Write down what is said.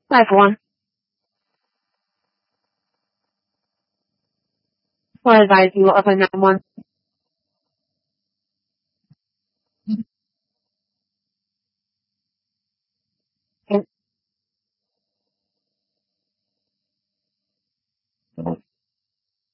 Hi everyone. So I advise you of a 911